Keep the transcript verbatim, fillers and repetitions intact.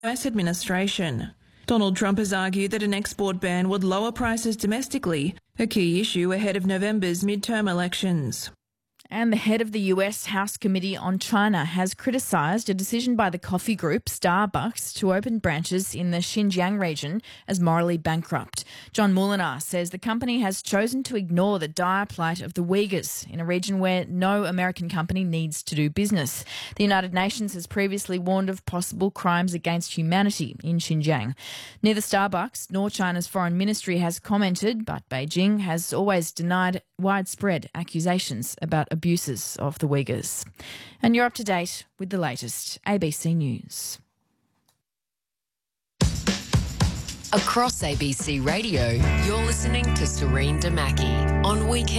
U S administration. Donald Trump has argued that an export ban would lower prices domestically, a key issue ahead of November's midterm elections. And the head of the U S House Committee on China has criticised a decision by the coffee group Starbucks to open branches in the Xinjiang region as morally bankrupt. John Molinar says the company has chosen to ignore the dire plight of the Uyghurs in a region where no American company needs to do business. The United Nations has previously warned of possible crimes against humanity in Xinjiang. Neither Starbucks nor China's foreign ministry has commented, but Beijing has always denied widespread accusations about abuses of the Uyghurs. And you're up to date with the latest A B C News. Across A B C Radio, you're listening to Serene Damaki on Weekend.